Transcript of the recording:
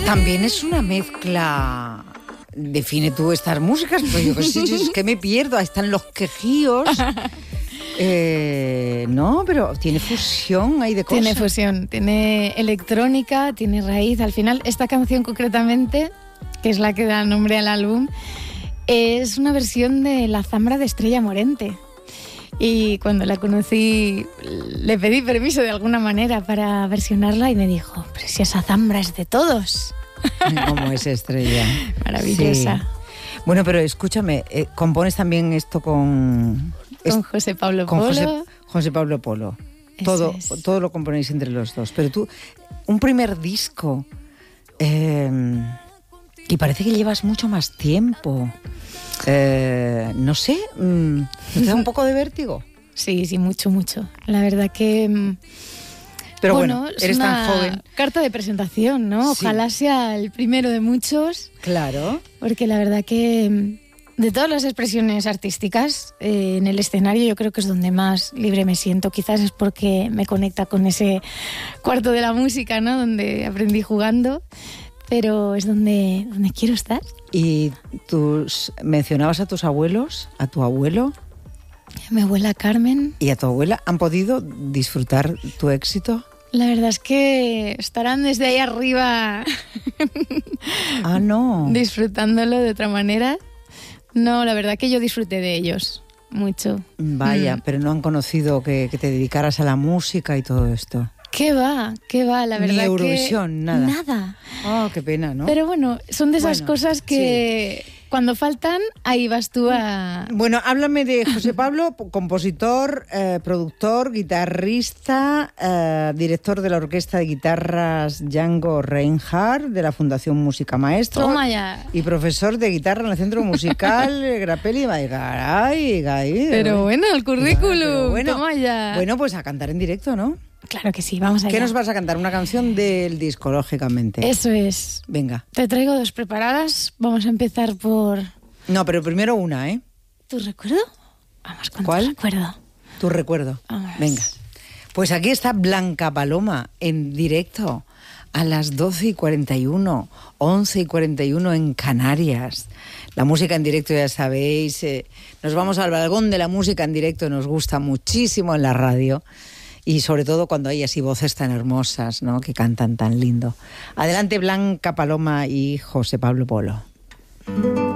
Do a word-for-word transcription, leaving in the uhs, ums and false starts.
También es una mezcla. Define tú estas músicas, pero yo qué sé, es que me pierdo. Ahí están los quejíos. Eh, no, pero tiene fusión ahí de cosas. Tiene fusión, tiene electrónica, tiene raíz. Al final, esta canción concretamente, que es la que da nombre al álbum, es una versión de La Zambra de Estrella Morente. Y cuando la conocí, le pedí permiso de alguna manera para versionarla y me dijo, pero si esa zambra es de todos. Como es Estrella. Maravillosa. Sí. Bueno, pero escúchame, eh, compones también esto con... Con José Pablo con Polo. José, José Pablo Polo. Todo, es. todo lo componéis entre los dos. Pero tú, un primer disco, eh, y parece que llevas mucho más tiempo. Eh, no sé, ¿no te da un poco de vértigo? Sí, sí, mucho, mucho. La verdad que... Pero bueno, bueno eres es una tan joven. Carta de presentación, ¿no? Sí. Ojalá sea el primero de muchos. Claro. Porque la verdad que de todas las expresiones artísticas, eh, en el escenario yo creo que es donde más libre me siento. Quizás es porque me conecta con ese cuarto de la música, ¿no? Donde aprendí jugando, pero es donde, donde quiero estar. ¿Y tus mencionabas a tus abuelos, a tu abuelo? Mi abuela Carmen. ¿Y a tu abuela han podido disfrutar tu éxito? La verdad es que estarán desde ahí arriba ah, no. disfrutándolo de otra manera. No, la verdad que yo disfruté de ellos mucho. Vaya, mm. pero no han conocido que, que te dedicaras a la música y todo esto. ¿Qué va? ¿Qué va? La verdad Ni Eurovisión, que... nada. Nada. Oh, qué pena, ¿no? Pero bueno, son de esas bueno, cosas que... Sí. Cuando faltan, ahí vas tú a... Bueno, háblame de José Pablo, compositor, eh, productor, guitarrista, eh, director de la Orquesta de Guitarras Django Reinhardt, de la Fundación Música Maestro. Toma ya. Y profesor de guitarra en el Centro Musical Grappelli. Ay, ay, pero bueno, el currículum, bueno, toma ya. Bueno, pues a cantar en directo, ¿no? Claro que sí, vamos allá. ¿Qué nos vas a cantar? Una canción del disco, lógicamente. Eso es. Venga. Te traigo dos preparadas. Vamos a empezar por... No, pero primero una, ¿eh? ¿Tu recuerdo? Vamos con ¿Cuál? Tu recuerdo. Tu recuerdo. Vamos. Venga. Pues aquí está Blanca Paloma en directo a las doce y cuarenta y uno, once y cuarenta y uno en Canarias. La música en directo, ya sabéis, eh, nos vamos al balcón de la música en directo, nos gusta muchísimo en la radio. Y sobre todo cuando hay así voces tan hermosas, ¿no? Que cantan tan lindo. Adelante Blanca Paloma y José Pablo Polo.